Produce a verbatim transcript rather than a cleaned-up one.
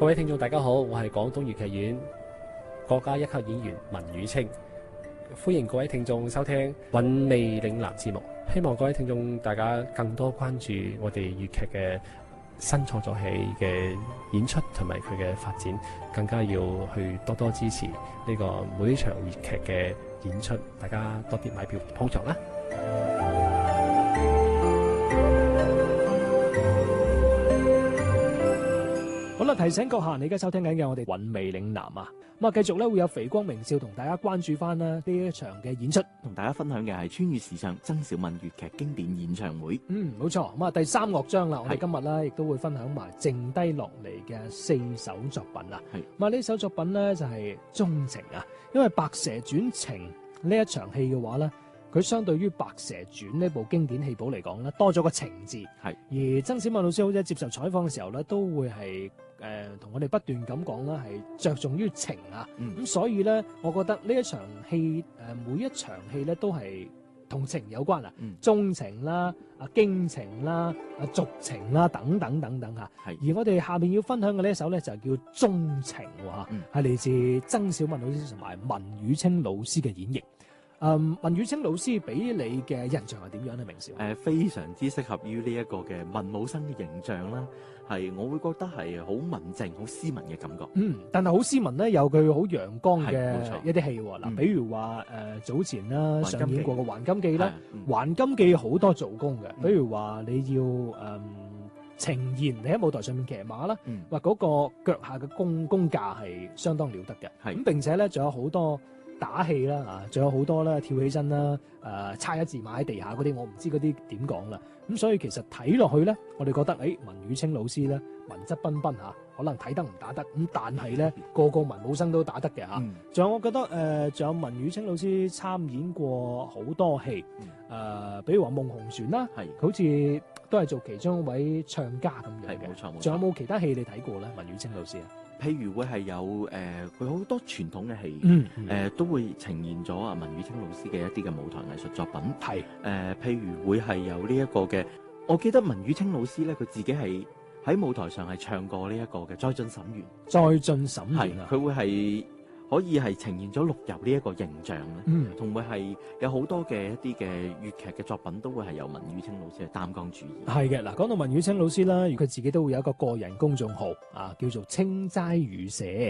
各位聽眾大家好，我係廣東粵劇院國家一級演員文宇清，歡迎各位聽眾收聽韻味嶺南節目。希望各位聽眾大家更多關注我哋粵劇嘅新創作戲嘅演出同埋佢嘅發展，更加要去多多支持呢個每一場粵劇嘅演出，大家多啲買票捧場啦。 好啦，提醒閣下，你而家收聽緊嘅我哋韻味嶺南啊，咁啊繼續咧會有肥光明笑同大家關注翻啦呢一場嘅演出， 同大家分享嘅係穿越時尚曾小敏粵劇經典演唱會。 嗯，冇錯，咁啊第三樂章啦，我哋今日咧亦都會分享埋剩低落嚟嘅四首作品啦。係，咁啊呢首作品咧就係鍾情啊，因為《白蛇傳情》呢一場戲嘅話咧，佢相對於《白蛇傳》呢部經典戲寶嚟講咧，多咗個情字。係，而曾小敏老師好似接受採訪嘅時候咧，都會係誒同我哋不斷咁講啦，係着重於情啊。咁、嗯、所以咧，我覺得呢一場戲誒、呃、每一場戲咧都係同情有關啊，鍾、嗯、情啦、啊驚情啦、啊俗情啦等等等等嚇。係，而我哋下面要分享嘅呢一首咧就叫《鍾情》喎，係嚟自曾小敏老師同埋文宇清老師嘅演繹。嗯，文宇清老師俾你嘅印象係點樣咧？明少？誒、 呃，非常之適合於呢一個嘅文武生嘅形象啦，係我會覺得係好文靜、好斯文嘅感覺。嗯， 但係好斯文咧，有佢好陽光嘅一啲戲喎。嗱、嗯，比如話誒、呃、早前啦上演過嘅《還金記》啦，《還金記》好多做工嘅、嗯，比如話你要誒、呃、呈現你喺舞台上面騎馬啦，或、嗯、嗰個腳下嘅功功架係相當了得嘅。係咁，並且咧仲有好多打戲啦，啊，仲有好多啦，跳起身啦，誒、呃，差一字馬喺地下嗰啲，我唔知嗰啲點講啦。咁所以其實睇落去咧，我哋覺得，誒、欸，文宇清老師咧，文質彬彬嚇，可能睇得唔打得，咁但係咧，個個文武生都打得嘅嚇。仲、嗯、有我覺得，誒、呃，仲有文宇清老師參演過好多戲，誒、嗯呃，比如話《夢紅船》啦，係，好似都係做其中一位唱家咁樣嘅。冇錯冇錯。仲有冇其他戲你睇過咧？文宇清老師啊？ 譬如會係有誒，佢、呃、好多傳統嘅戲，誒、嗯嗯呃、都會呈現咗啊文宇清老師嘅一啲嘅舞台藝術作品。係誒、呃，譬如會係有呢一個嘅，我記得文宇清老師咧，佢自己係喺舞台上係唱過呢一個嘅《再進審員》。再進審員啊！佢會係可以係呈現咗陸游呢一個形象咧，嗯，同埋係有好多嘅一啲嘅粵劇嘅作品都會係由文宇清老師去擔綱主演。係嘅，嗱，講到文宇清老師啦，佢自己都會有一個個人公眾號啊，叫做清齋語社。